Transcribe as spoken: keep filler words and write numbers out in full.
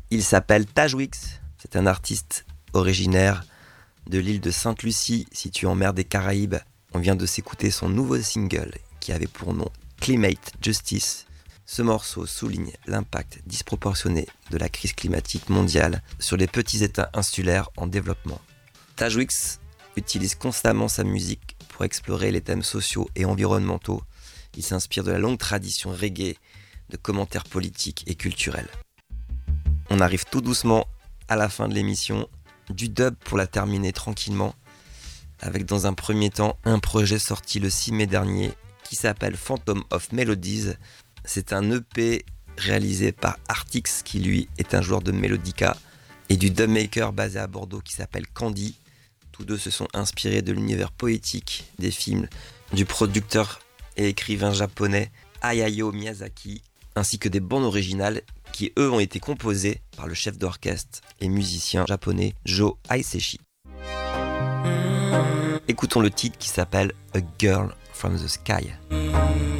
Il s'appelle Tajwix, c'est un artiste originaire de l'île de Sainte-Lucie, située en mer des Caraïbes. On vient de s'écouter son nouveau single qui avait pour nom Climate Justice. Ce morceau souligne l'impact disproportionné de la crise climatique mondiale sur les petits États insulaires en développement. Tajwix utilise constamment sa musique pour explorer les thèmes sociaux et environnementaux. Il s'inspire de la longue tradition reggae de commentaires politiques et culturels. On arrive tout doucement à la fin de l'émission. Du dub pour la terminer tranquillement, avec dans un premier temps un projet sorti le six mai dernier qui s'appelle Phantom of Melodies. C'est un E P réalisé par Artix qui lui est un joueur de Melodica et du dubmaker basé à Bordeaux qui s'appelle Candy. Tous deux se sont inspirés de l'univers poétique des films du producteur et écrivain japonais Hayao Miyazaki, ainsi que des bandes originales qui eux ont été composés par le chef d'orchestre et musicien japonais Joe Hisaishi. Écoutons le titre qui s'appelle A Girl from the Sky.